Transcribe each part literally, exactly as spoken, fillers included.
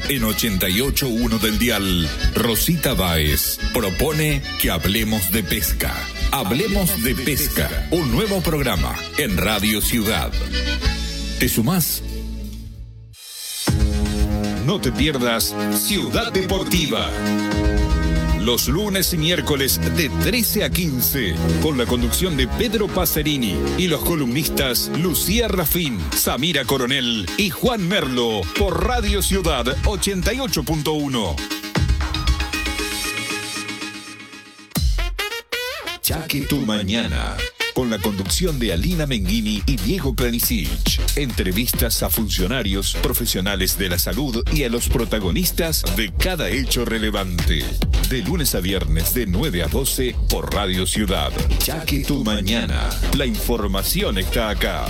En ochenta y ocho punto uno del dial, Rosita Báez propone que hablemos de pesca. Hablemos de pesca, un nuevo programa en Radio Ciudad. ¿Te sumás? No te pierdas Ciudad Deportiva. Los lunes y miércoles de trece a quince, con la conducción de Pedro Pacerini y los columnistas Lucía Rafín, Samira Coronel y Juan Merlo, por Radio Ciudad ochenta y ocho punto uno. Chaque tu mañana, con la conducción de Alina Menghini y Diego Planisic. Entrevistas a funcionarios, profesionales de la salud y a los protagonistas de cada hecho relevante. De lunes a viernes de nueve a doce por Radio Ciudad. Chaque tu mañana. La información está acá.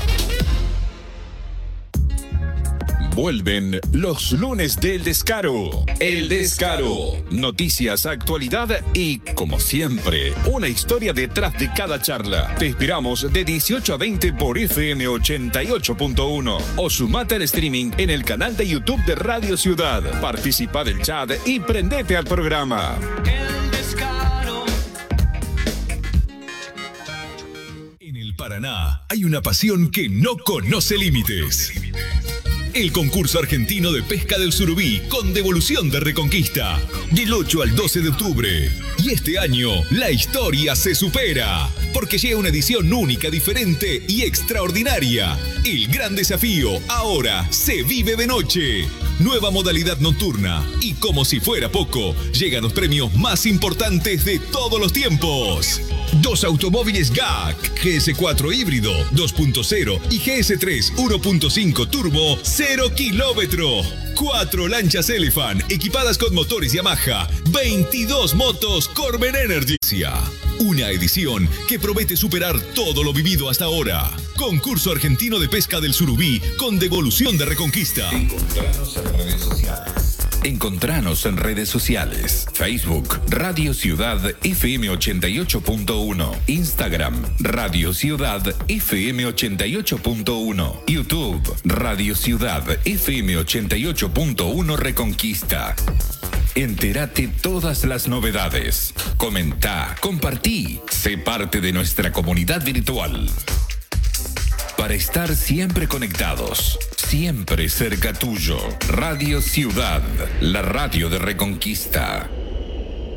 Vuelven los lunes del Descaro. El Descaro. Noticias, actualidad y, como siempre, una historia detrás de cada charla. Te esperamos de dieciocho a veinte por F M ochenta y ocho punto uno o sumate al streaming en el canal de YouTube de Radio Ciudad. Participa del chat y prendete al programa. El Descaro. En el Paraná hay una pasión que no conoce límites. El concurso argentino de pesca del surubí con devolución de Reconquista, del ocho al doce de octubre. Y este año la historia se supera, porque llega una edición única, diferente y extraordinaria. El gran desafío ahora se vive de noche. Nueva modalidad nocturna. Y como si fuera poco, llegan los premios más importantes de todos los tiempos. Dos automóviles G A C, G S cuatro híbrido dos punto cero y G S tres uno punto cinco turbo cero kilómetro. Cuatro lanchas Elephant equipadas con motores Yamaha. veintidós motos Corben Energy. Una edición que promete superar todo lo vivido hasta ahora. Concurso argentino de pesca del surubí con devolución de Reconquista. Encontranos en redes sociales. Encontranos en redes sociales. Facebook, Radio Ciudad F M ochenta y ocho punto uno. Instagram, Radio Ciudad F M ochenta y ocho punto uno. YouTube, Radio Ciudad F M ochenta y ocho punto uno Reconquista. Entérate todas las novedades. Comenta, compartí. Sé parte de nuestra comunidad virtual. Para estar siempre conectados, siempre cerca tuyo. Radio Ciudad, la radio de Reconquista.